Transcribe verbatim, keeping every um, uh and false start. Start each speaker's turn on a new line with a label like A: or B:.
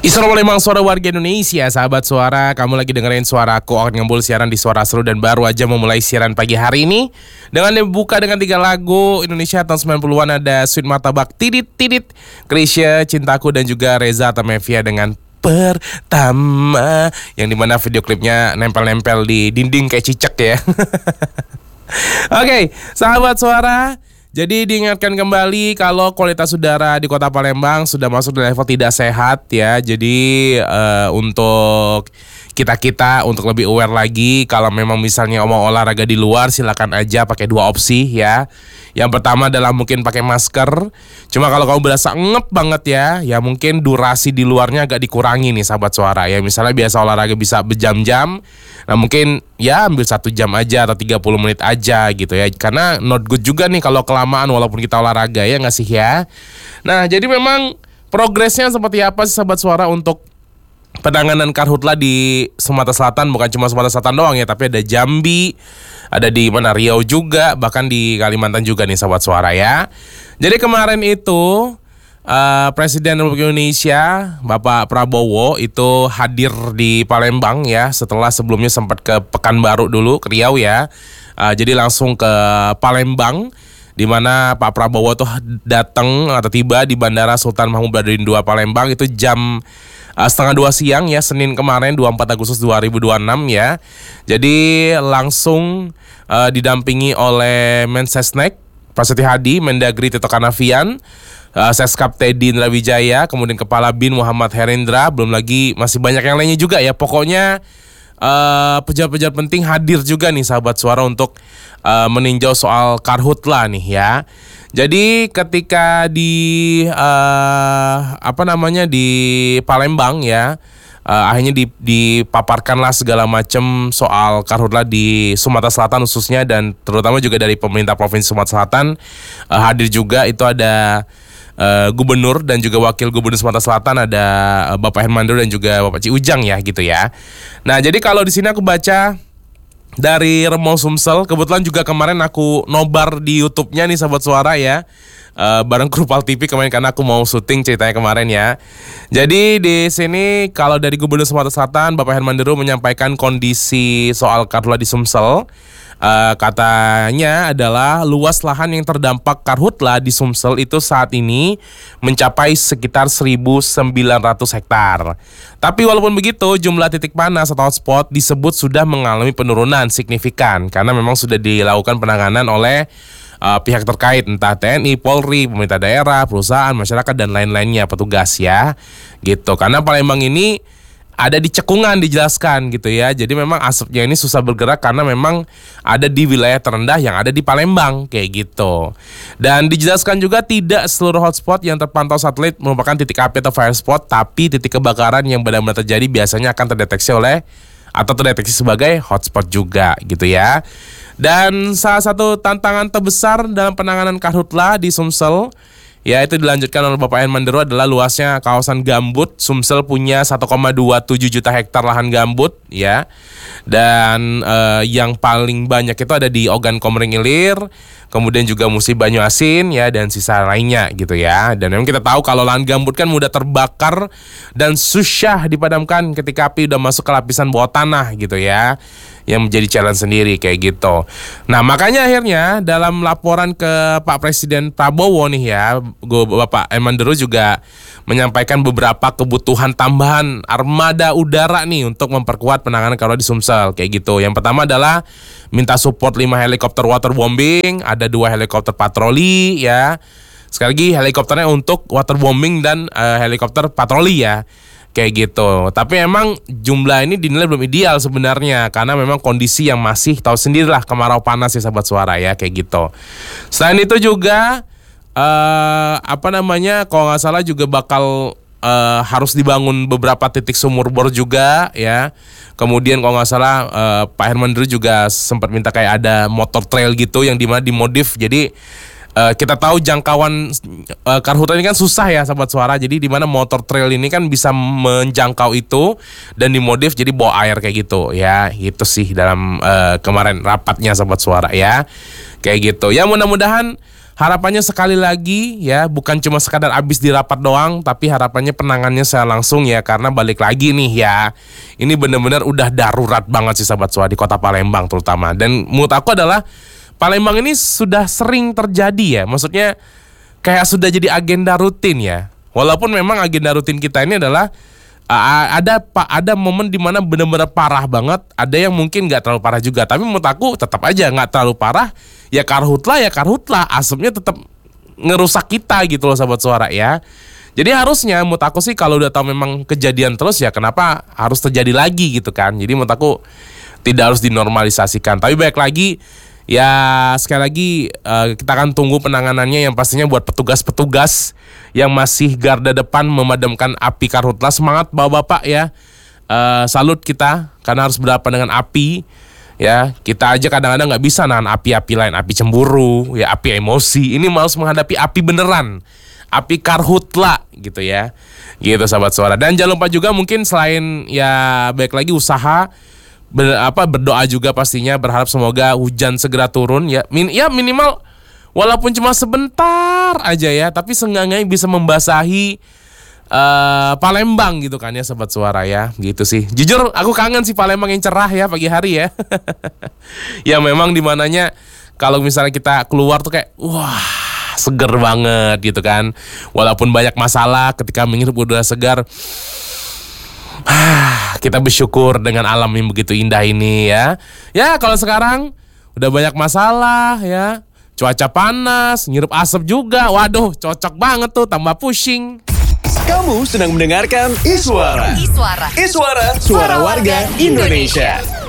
A: Isra Palembang, suara warga Indonesia, sahabat suara. Kamu lagi dengerin suaraku, akan ngembul siaran di Suara Seru dan baru aja memulai siaran pagi hari ini dengan dibuka dengan tiga lagu Indonesia tahun sembilan puluhan. Ada Sweet Martabak, Tidit Tidit, Krisya, Cintaku, dan juga Reza Artamevia dengan Pertama, yang dimana video klipnya nempel-nempel di dinding kayak cicak ya. Oke, okay, sahabat suara, jadi diingatkan kembali kalau kualitas udara di Kota Palembang sudah masuk di level tidak sehat ya. Jadi uh, untuk kita-kita untuk lebih aware lagi, kalau memang misalnya mau olahraga di luar, silakan aja pakai dua opsi ya. Yang pertama adalah mungkin pakai masker. Cuma kalau kamu berasa ngep banget ya, ya mungkin durasi di luarnya agak dikurangi nih sahabat suara. Ya misalnya biasa olahraga bisa berjam-jam, nah mungkin ya ambil satu jam aja atau tiga puluh menit aja gitu ya. Karena not good juga nih kalau kelamaan walaupun kita olahraga, ya nggak sih ya. Nah jadi memang progresnya seperti apa sih sahabat suara untuk penanganan karhutla di Sumatera Selatan? Bukan cuma Sumatera Selatan doang ya, tapi ada Jambi, ada di mana Riau juga, bahkan di Kalimantan juga nih sahabat suara ya. Jadi kemarin itu uh, Presiden Republik Indonesia Bapak Prabowo itu hadir di Palembang ya, setelah sebelumnya sempat ke Pekanbaru dulu, ke Riau ya. Uh, jadi langsung ke Palembang, di mana Pak Prabowo tuh datang atau tiba di Bandara Sultan Mahmud Badarudin dua Palembang itu jam Uh, setengah dua siang ya, Senin kemarin dua puluh empat Agustus dua ribu dua puluh enam ya. Jadi langsung uh, didampingi oleh Mensesnek Prasetyo Hadi, Mendagri Tito Karnavian, uh, Seskap Teddy Indra Wijaya, kemudian Kepala Bin Muhammad Herendra, belum lagi masih banyak yang lainnya juga ya. Pokoknya uh, pejabat-pejabat penting hadir juga nih sahabat suara untuk uh, meninjau soal karhutla nih ya. Jadi ketika di uh, apa namanya di Palembang ya, uh, akhirnya dipaparkanlah segala macam soal karhutla di Sumatera Selatan khususnya, dan terutama juga dari pemerintah Provinsi Sumatera Selatan uh, hadir juga. Itu ada uh, Gubernur dan juga Wakil Gubernur Sumatera Selatan, ada uh, Bapak Hermanto dan juga Bapak Ci Ujang ya gitu ya. Nah jadi kalau di sini aku baca dari Remol Sumsel, kebetulan juga kemarin aku nobar di YouTube-nya nih sahabat suara ya, uh, bareng Krupal T V kemarin karena aku mau syuting ceritanya kemarin ya. Jadi di sini kalau dari Gubernur Sumatera Selatan Bapak Hermanto menyampaikan kondisi soal karhutla di Sumsel. Uh, katanya adalah luas lahan yang terdampak karhutla di Sumsel itu saat ini mencapai sekitar seribu sembilan ratus hektar. Tapi walaupun begitu, jumlah titik panas atau hotspot disebut sudah mengalami penurunan signifikan karena memang sudah dilakukan penanganan oleh uh, pihak terkait, entah T N I, Polri, pemerintah daerah, perusahaan, masyarakat, dan lain-lainnya, petugas ya gitu. Karena Palembang ini ada di cekungan, dijelaskan gitu ya. Jadi memang asapnya ini susah bergerak karena memang ada di wilayah terendah yang ada di Palembang kayak gitu. Dan dijelaskan juga tidak seluruh hotspot yang terpantau satelit merupakan titik api atau fire spot, tapi titik kebakaran yang benar-benar terjadi biasanya akan terdeteksi oleh atau terdeteksi sebagai hotspot juga gitu ya. Dan salah satu tantangan terbesar dalam penanganan karhutla di Sumsel, ya itu dilanjutkan oleh Bapak Hermanto, adalah luasnya kawasan gambut. Sumsel punya satu koma dua tujuh juta hektar lahan gambut ya. Dan eh, yang paling banyak itu ada di Ogan Komering Ilir, kemudian juga Musi Banyu Asin ya, dan sisa lainnya gitu ya. Dan memang kita tahu kalau lahan gambut kan mudah terbakar dan susah dipadamkan ketika api udah masuk ke lapisan bawah tanah gitu ya, yang menjadi challenge sendiri kayak gitu. Nah makanya akhirnya dalam laporan ke Pak Presiden Prabowo nih ya, Bapak Hermanto juga menyampaikan beberapa kebutuhan tambahan armada udara nih untuk memperkuat penanganan karhutla di Sumsel kayak gitu. Yang pertama adalah minta support lima helikopter waterbombing, ada dua helikopter patroli ya. Sekali lagi helikopternya untuk waterbombing dan uh, helikopter patroli ya. Kayak gitu. Tapi emang jumlah ini dinilai belum ideal sebenarnya, karena memang kondisi yang masih tahu sendirilah, kemarau panas ya sahabat suara ya kayak gitu. Selain itu juga uh, apa namanya kalau nggak salah juga bakal uh, harus dibangun beberapa titik sumur bor juga ya. Kemudian kalau nggak salah uh, Pak Hermanto juga sempat minta kayak ada motor trail gitu yang dimana dimodif. Jadi Uh, kita tahu jangkauan uh, karhutla ini kan susah ya sahabat suara. Jadi di mana motor trail ini kan bisa menjangkau itu dan dimodif jadi bawa air kayak gitu ya. Itu sih dalam uh, kemarin rapatnya sahabat suara ya. Kayak gitu. Ya mudah-mudahan harapannya sekali lagi ya, bukan cuma sekadar abis di rapat doang, tapi harapannya penangannya saya langsung ya, karena balik lagi nih ya, ini benar-benar udah darurat banget sih sahabat suara di kota Palembang terutama. Dan menurut aku adalah Palembang ini sudah sering terjadi ya, maksudnya kayak sudah jadi agenda rutin ya. Walaupun memang agenda rutin kita ini adalah uh, ada pak ada momen dimana benar-benar parah banget, ada yang mungkin nggak terlalu parah juga, tapi menurut aku tetap aja nggak terlalu parah. Ya karhutlah ya karhutlah, asapnya tetap ngerusak kita gitu loh sahabat suara ya. Jadi harusnya menurut aku sih kalau udah tahu memang kejadian terus ya kenapa harus terjadi lagi gitu kan. Jadi menurut aku tidak harus dinormalisasikan. Tapi baik lagi ya, sekali lagi uh, kita akan tunggu penanganannya yang pastinya buat petugas-petugas yang masih garda depan memadamkan api karhutlah. Semangat bapak-bapak ya, uh, salut kita karena harus berhadapan dengan api. Ya, kita aja kadang-kadang nggak bisa nahan api-api lain, api cemburu, ya api emosi. Ini harus menghadapi api beneran, api karhutlah gitu ya, gitu sahabat suara. Dan jangan lupa juga mungkin selain ya baik lagi usaha, ber, apa berdoa juga pastinya, berharap semoga hujan segera turun ya. Min, ya minimal walaupun cuma sebentar aja ya, tapi seenggaknya bisa membasahi Uh, Palembang gitu kan ya sobat suara ya, gitu sih. Jujur aku kangen sih Palembang yang cerah ya pagi hari ya. Ya memang dimananya kalau misalnya kita keluar tuh kayak wah seger banget gitu kan. Walaupun banyak masalah, ketika menghirup udara segar, kita bersyukur dengan alam yang begitu indah ini ya. Ya kalau sekarang udah banyak masalah ya, cuaca panas, ngirup asap juga, waduh cocok banget tuh, tambah pusing.
B: Kamu sedang mendengarkan Iswara.
C: Iswara.
B: Iswara, suara warga Indonesia.